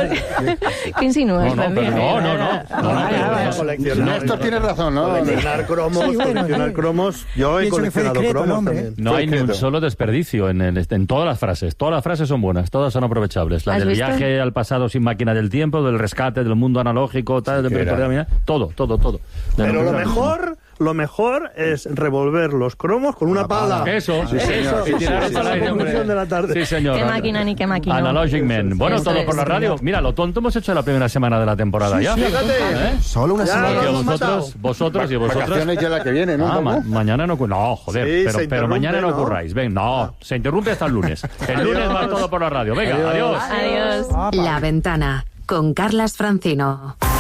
¿Qué insinúas? No. Néstor tiene razón, ¿no? Coleccionar cromos. Yo he coleccionado cromos también. No hay ni un solo desperdicio en todas las frases. Todas las frases son buenas, todas son aprovechables. La ¿Has del visto? viaje al pasado sin máquina del tiempo, del rescate del mundo analógico, tal, todo. Pero lo mejor es revolver los cromos con una pala. Eso. Y tirar Esa es la conclusión de la tarde. Sí, señor. Qué máquina ni qué máquina. Analogic Man. Bueno, Eso todo es, por la radio. Mira, lo tonto hemos hecho la primera semana de la temporada ya. Fíjate. Solo una semana. Porque lo hemos matado. vosotros y vosotras... Vacaciones ya la que viene, ¿no? Mañana no... No, joder, Sí, se pero mañana no interrumpe, ¿no? ocurráis. Ven, se interrumpe hasta el lunes. El lunes va todo por la radio. Venga, adiós. Adiós. La Ventana con Carlas Francino.